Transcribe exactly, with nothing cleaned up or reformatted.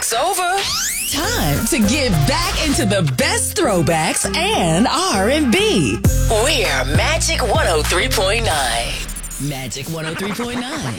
Music's over. Time to get back into the best throwbacks and R and B. We're Magic one oh three point nine. Magic one oh three point nine.